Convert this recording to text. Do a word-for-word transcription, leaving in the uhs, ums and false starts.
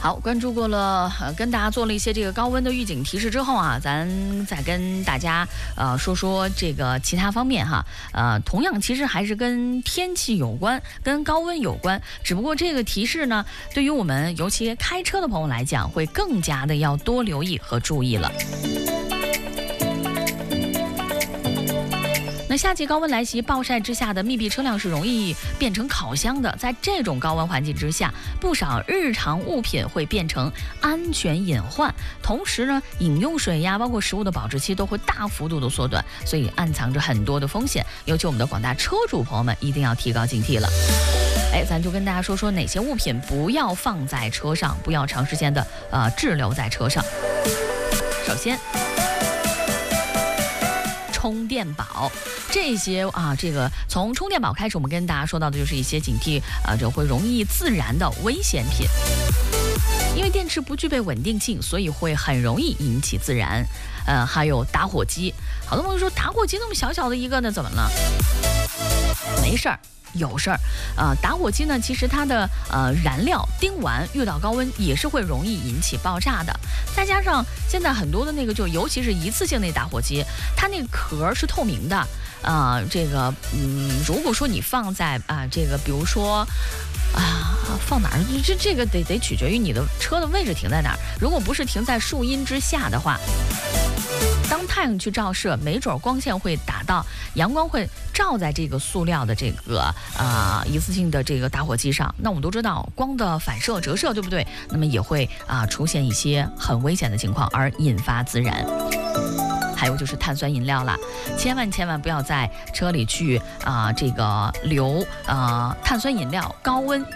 好，关注过了，呃，跟大家做了一些这个高温的预警提示之后啊，咱再跟大家呃说说这个其他方面哈，呃，同样其实还是跟天气有关，跟高温有关，只不过这个提示呢，对于我们尤其开车的朋友来讲，会更加的要多留意和注意了。那夏季高温来袭，暴晒之下的密闭车辆是容易变成烤箱的。在这种高温环境之下，不少日常物品会变成安全隐患。同时呢，饮用水呀，包括食物的保质期都会大幅度的缩短，所以暗藏着很多的风险。尤其我们的广大车主朋友们一定要提高警惕了。哎，咱就跟大家说说哪些物品不要放在车上，不要长时间的呃滞留在车上。首先，充电宝，这些啊，这个从充电宝开始，我们跟大家说到的就是一些警惕啊，这会容易自燃的危险品。因为电池不具备稳定性，所以会很容易引起自燃。呃，还有打火机，好多朋友说打火机那么小小的一个呢，怎么了？没事儿。有事儿，呃，打火机呢，其实它的呃燃料丁烷遇到高温也是会容易引起爆炸的。再加上现在很多的那个，就尤其是一次性那打火机，它那个壳是透明的，呃，这个嗯，如果说你放在啊、呃，这个比如说。啊，放哪儿？这这个得得取决于你的车的位置停在哪儿。如果不是停在树荫之下的话，当太阳去照射，没准光线会打到，阳光会照在这个塑料的这个啊、呃、一次性的这个打火机上。那我们都知道光的反射折射，对不对？那么也会啊、呃、出现一些很危险的情况，而引发自燃。还有就是碳酸饮料啦，千万千万不要在车里去啊、呃、这个留啊、呃、碳酸饮料，高温